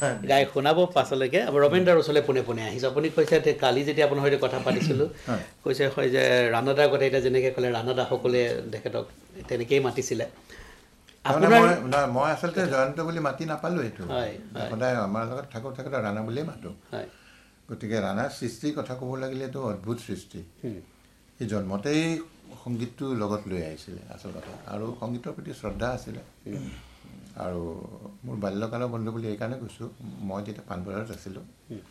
গাই শুনাব পাছলৈকে ৰবীন্দ্ৰৰ ওচৰলৈ পোনে আহিছোঁ আপুনি কৈছে কালি যেতিয়া আপোনাৰ সৈতে কথা পাতিছিলোঁ কৈছে হয় যে ৰাণাদাৰ কথা এতিয়া যেনেকৈ ক'লে ৰাণাদাসকলে তেখেতক তেনেকেই মাতিছিলে মই আচলতে জয়ন্ত বুলি মাতি নাপালোঁ এইটো সদায় আমাৰ লগত থাকোঁতে ৰাণা বুলিয়ে মাতোঁ গতিকে ৰাণাৰ সৃষ্টিৰ কথা ক'ব লাগিলেতো অদ্ভুত সৃষ্টি সি জন্মতেই সংগীতটো লগত লৈ আহিছিলে আচল কথা আৰু সংগীতৰ প্ৰতি শ্ৰদ্ধা আছিলে আৰু মোৰ বাল্যকালৰ বন্ধু বুলি এইকাৰণে কৈছোঁ মই যেতিয়া পাণবজাৰত আছিলোঁ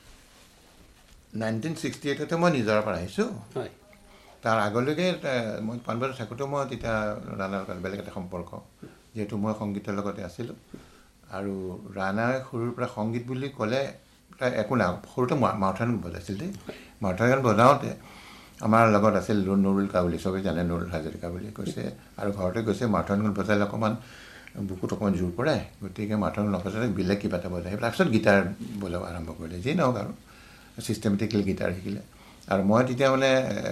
1968তে মই নিজৰাৰ পৰা আহিছোঁ তাৰ আগলৈকে মই পাণবজাৰত থাকোঁতেও মই তেতিয়া ৰাণাৰ লগত বেলেগ এটা সম্পৰ্ক যিহেতু মই সংগীতৰ লগতে আছিলোঁ আৰু ৰাণাই সৰুৰ পৰা সংগীত বুলি ক'লে তাই একো নাই সৰুতে মাউথাৰ্গন বজাইছিল দেই মাউথাৰ্গন বজাওঁতে আমাৰ লগত আছিল নুৰুল কাবুলী চবেই জানে নুৰুল হাজৰিকা বুলি কৈছে আৰু ঘৰতে কৈছে মাউথাৰ্গন বজালে অকণমান বুকুত অকণমান জোৰ পৰে গতিকে মাউথাৰ্গন নবজালে বেলেগ কিবা এটা বজায় তাৰপিছত গীটাৰ বজাব আৰম্ভ কৰিলে যি নহওক আৰু ছিষ্টেমেটিকেলি গীটাৰ শিকিলে আৰু মই তেতিয়া মানে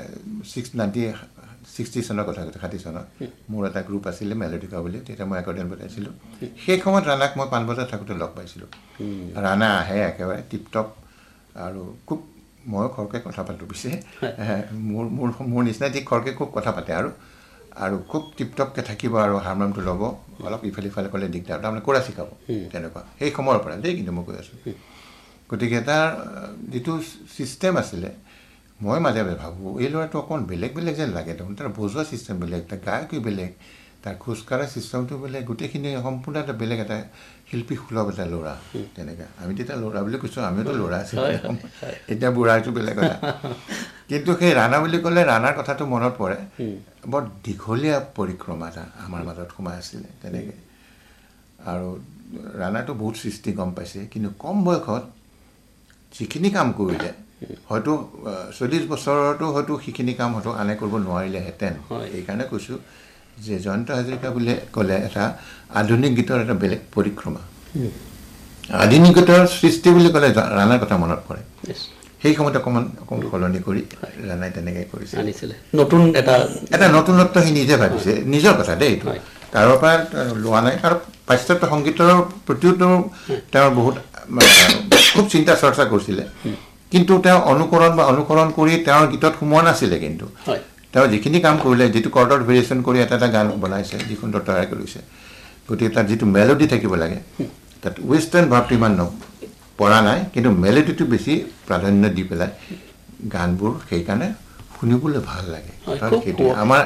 60 চনৰ কথা 60 চনত মোৰ এটা গ্ৰুপ আছিলে মেলোডিকা বুলি তেতিয়া মই একৰ্ডিয়ন বজাইছিলোঁ সেই সময়ত ৰাণাক মই পাণবজাৰত থাকোঁতে লগ পাইছিলোঁ ৰাণা আহে একেবাৰে টিপটপ আৰু খুব মই খৰকৈ কথা পাতোঁ পিছে মোৰ নিচিনা যি খৰকৈ খুব কথা পাতে আৰু খুব টিপটপকৈ থাকিব আৰু হাৰমনিয়ামটো ল'ব অলপ ইফালে ইফালে ক'লে দিগদাৰ তাৰমানে কোৰা শিকাব তেনেকুৱা সেই সময়ৰ পৰা দেই কিন্তু মই কৈ আছোঁ গতিকে তাৰ যিটো ছিষ্টেম আছিলে মই মাজে মাজে ভাবোঁ এই ল'ৰাটো অকণমান বেলেগ যেন লাগে দেখোন তাৰ বজোৱা ছিষ্টেম বেলেগ তাৰ গায়কী বেলেগ তাৰ খোজকঢ়া ছিষ্টেমটো বেলেগ গোটেইখিনি সম্পূৰ্ণ এটা বেলেগ এটা শিল্পী সুলভ এটা ল'ৰা তেনেকৈ আমি তেতিয়া ল'ৰা বুলি কৈছোঁ আমিওতো ল'ৰা আছিলোঁ এতিয়া বুঢ়াটো বেলেগ কথা কিন্তু সেই ৰাণা বুলি ক'লে ৰাণাৰ কথাটো মনত পৰে বৰ দীঘলীয়া পৰিক্ৰমা এটা আমাৰ মাজত সোমাই আছিলে তেনেকৈ আৰু ৰাণাটো বহুত সৃষ্টি গম পাইছে কিন্তু কম বয়সত যিখিনি কাম কৰিলে হয়তো 40 বছৰতো হয়তো সেইখিনি কাম হয়তো আনে কৰিব নোৱাৰিলেহেঁতেন সেইকাৰণে কৈছোঁ যে জয়ন্ত হাজৰিকা বুলি ক'লে এটা আধুনিক গীতৰ এটা বেলেগ পৰিক্ৰমা আধুনিক গীতৰ সৃষ্টি বুলি ক'লে ৰাণাৰ কথা মনত পৰে সেই সময়ত অকণমান সলনি কৰি ৰাণাই তেনেকৈ কৰিছিলে নতুন এটা নতুনত্ব সি নিজে ভাবিছে নিজৰ কথা দেই এইটো কাৰোবাৰ পৰা লোৱা নাই আৰু পাশ্চাত্য সংগীতৰ প্ৰতিও তেওঁৰ বহুত খুব চিন্তা চৰ্চা কৰিছিলে কিন্তু তেওঁ অনুকৰণ কৰি তেওঁৰ গীতত সোমোৱা নাছিলে কিন্তু তেওঁ যিখিনি কাম কৰিলে যিটো কৰ্ডত ভেৰিয়েশ্যন কৰি এটা গান বনাইছে যি সুন্দৰ তৈয়াৰ কৰিছে গতিকে তাত যিটো মেলোডি থাকিব লাগে তাত ৱেষ্টাৰ্ণ ভাৱটো ইমান পৰা নাই কিন্তু মেলোডিটো বেছি প্ৰাধান্য দি পেলাই গানবোৰ সেইকাৰণে শুনিবলৈ ভাল লাগে সেইটো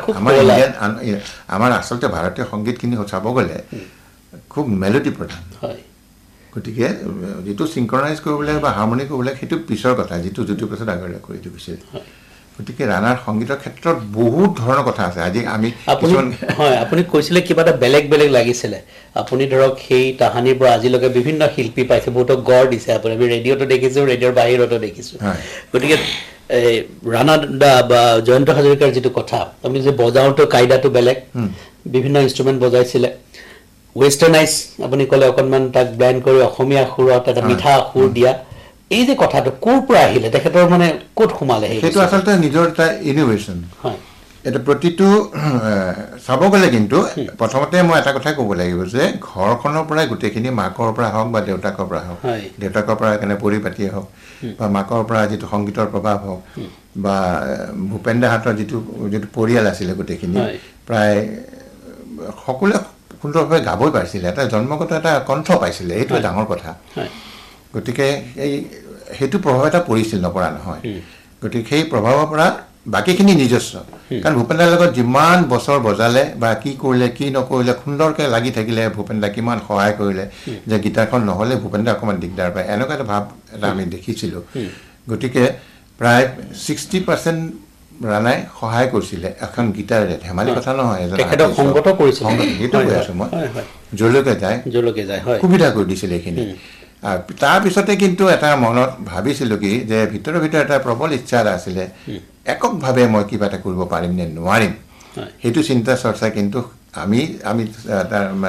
আমাৰ আচলতে ভাৰতীয় সংগীতখিনি চাব গ'লে খুব মেলোডি প্ৰধান গতিকে যিটো চিংক্ৰনাইজ কৰিবলৈ বা হাৰমনি কৰিবলৈ সেইটো পিছৰ কথা যিটো জ্যোতিপ্ৰসাদ আগৰৱালাই কৰি দিছিল গতিকে ৰাণাৰ সংগীতৰ ক্ষেত্ৰত বহুত ধৰণৰ কথা আছে আজি আমি আপুনি কৈছিলে কিবা এটা বেলেগ লাগিছিলে আপুনি ধৰক সেই তাহানিৰ পৰা আজিলৈকে বিভিন্ন শিল্পী পাইছে বহুতক গঢ় দিছে আপুনি আমি ৰেডিঅ'টো দেখিছোঁ ৰেডিঅ'ৰ বাহিৰতো দেখিছোঁ গতিকে ৰাণা দা বা জয়ন্ত হাজৰিকাৰ যিটো কথা আপুনি যে বজাওঁতে কাইদাটো বেলেগ বিভিন্ন ইনষ্ট্ৰুমেণ্ট বজাইছিলে ৱেষ্টাৰ্ণাইজ আপুনি ক'লে অকণমান তাক ব্লেণ্ড কৰি অসমীয়া সুৰত এটা মিঠা সুৰ দিয়া এই যে কথাটো ক'ৰ পৰা আহিলে তেখেতৰ মানে ক'ত সোমালে সেইটো আচলতে নিজৰ এটা ইনোভেশ্যন এটা প্ৰতিটো চাব গ'লে কিন্তু প্ৰথমতে মই এটা কথাই ক'ব লাগিব যে ঘৰখনৰ পৰাই গোটেইখিনি মাকৰ পৰা হওক বা দেউতাকৰ পৰা হওক দেউতাকৰ পৰা কেনে পৰিপাতিয়ে হওক বা মাকৰ পৰা যিটো সংগীতৰ প্ৰভাৱ হওক বা ভূপেন দাহঁতৰ যিটো পৰিয়াল আছিলে গোটেইখিনি প্ৰায় সকলোৱে সুন্দৰভাৱে গাবই পাৰিছিলে এটা জন্মগত এটা কণ্ঠ পাইছিলে এইটো ডাঙৰ কথা গতিকে সেইটো প্ৰভাৱ এটা পৰিছিল নপৰা নহয় গতিকে সেই প্ৰভাৱৰ পৰা বাকীখিনি নিজস্ব কাৰণ ভূপেন দাৰ লগত যিমান বছৰ বজালে বা কি কৰিলে কি নকৰিলে সুন্দৰকৈ লাগি থাকিলে ভূপেন দা কিমান সহায় কৰিলে যে গীটাৰখন নহ'লে ভূপেন দা অকণমান দিগদাৰ পায় এনেকুৱা এটা ভাৱ এটা আমি দেখিছিলোঁ গতিকে প্ৰায় 60% ৰাণাই সহায় কৰিছিলে এখন গীটাৰেৰে ধেমালি কথা নহয় সেইটো কৈ আছোঁ মই য'লৈকে যায় সুবিধা কৰি দিছিলে এইখিনি তাৰপিছতে কিন্তু এটা মনত ভাবিছিলোঁ কি যে ভিতৰত এটা প্ৰবল ইচ্ছা এটা আছিলে এককভাৱে মই কিবা এটা কৰিব পাৰিম নে নোৱাৰিম সেইটো চিন্তা চৰ্চা কিন্তু আমি তাৰ